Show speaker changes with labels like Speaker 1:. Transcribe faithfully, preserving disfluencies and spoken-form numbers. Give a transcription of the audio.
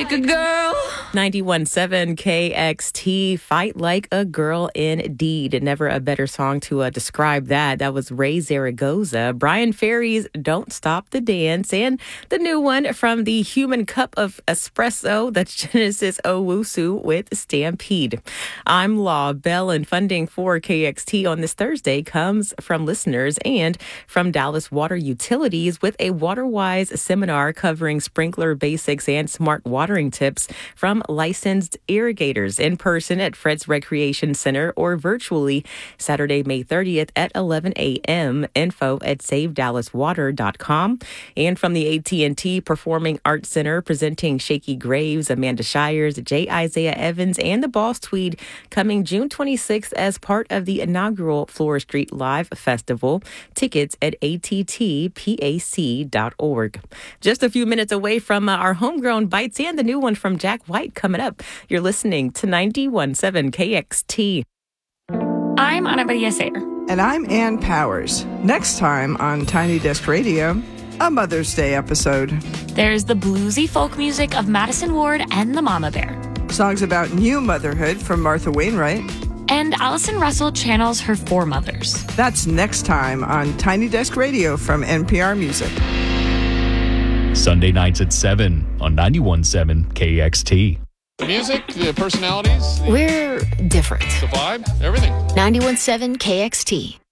Speaker 1: like a girl.
Speaker 2: ninety-one point seven K X T, Fight Like a Girl Indeed. Never a better song to uh, describe that. That was Ray Zaragoza. Brian Ferry's Don't Stop the Dance. And the new one from the Human Cup of Espresso, that's Genesis Owusu with Stampede. I'm Law Bell, and funding for K X T on this Thursday comes from listeners and from Dallas Water Utilities with a WaterWise seminar covering sprinkler basics and smart watering tips from licensed irrigators in person at Fred's Recreation Center or virtually Saturday, May thirtieth at eleven a.m. Info at save dallas water dot com. And from the A T and T Performing Arts Center, presenting Shaky Graves, Amanda Shires, J. Isaiah Evans, and the Boss Tweed coming June twenty-sixth as part of the inaugural Flora Street Live Festival. Tickets at A T T pac dot org. Just a few minutes away from uh, our homegrown bites and the new one from Jack White coming up. You're listening to ninety-one point seven K X T.
Speaker 1: I'm Ana Maria Sayer.
Speaker 3: And I'm Ann Powers. Next time on Tiny Desk Radio, a Mother's Day episode.
Speaker 1: There's the bluesy folk music of Madison Ward and the Mama Bear.
Speaker 3: Songs about new motherhood from Martha Wainwright.
Speaker 1: And Allison Russell channels her foremothers.
Speaker 3: That's next time on Tiny Desk Radio from N P R Music.
Speaker 4: Sunday nights at seven on ninety-one point seven K X T.
Speaker 5: The music, the personalities,
Speaker 6: We're different.
Speaker 5: the vibe, everything.
Speaker 6: ninety-one point seven K X T.